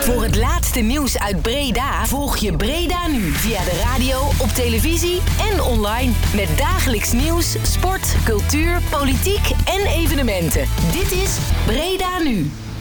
Voor het laatste nieuws uit Breda volg je Breda Nu via de radio, op televisie en online. Met dagelijks nieuws, sport, cultuur, politiek en evenementen. Dit is Breda Nu.